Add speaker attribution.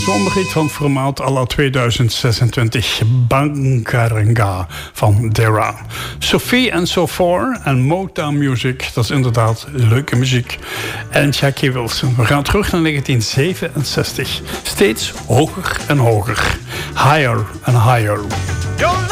Speaker 1: zomerhit van formaat à la 2026. Bangaranga van Dera. Sophie and So Far en Motown Music. Dat is inderdaad leuke muziek. En Jackie Wilson. We gaan terug naar 1967. Steeds hoger en hoger. Higher and higher.